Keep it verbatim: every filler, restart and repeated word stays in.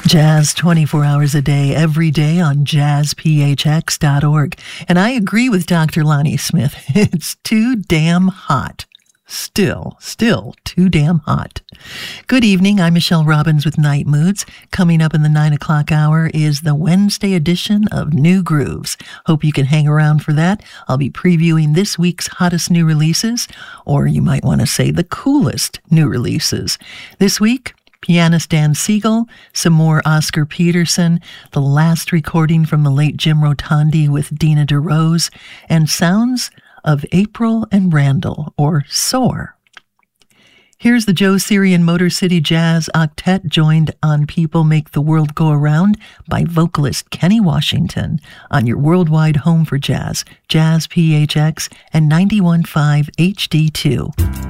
Jazz twenty-four hours a day, every day on jazz p h x dot org. And I agree with Doctor Lonnie Smith. It's too damn hot. Still, still too damn hot. Good evening. I'm Michelle Robbins with Night Moods. Coming up in the nine o'clock hour is the Wednesday edition of New Grooves. Hope you can hang around for that. I'll be previewing this week's hottest new releases, or you might want to say the coolest new releases. This week, pianist Dan Siegel, some more Oscar Peterson, the last recording from the late Jim Rotondi with Dina DeRose, and sounds of April and Randall, or Soar. Here's the Joe Syrian Motor City Jazz Octet, joined on People Make the World Go Around by vocalist Kenny Washington, on your worldwide home for jazz, Jazz P H X and ninety-one point five H D two.